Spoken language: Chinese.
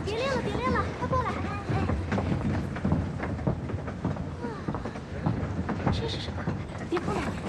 别练了，别练了，快过来！这是什么？别碰它！